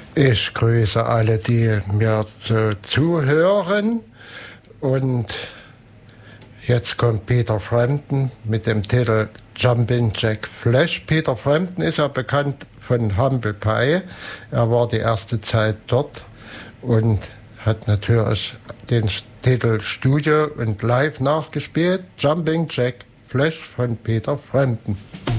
Ich grüße alle, die mir so zuhören. Und jetzt kommt Peter Frampton mit dem Titel Jumpin' Jack Flash. Peter Frampton ist ja bekannt von Humble Pie. Er war die erste Zeit dort und hat natürlich den Titel Studio und Live nachgespielt. Jumpin' Jack Flash von Peter Frampton.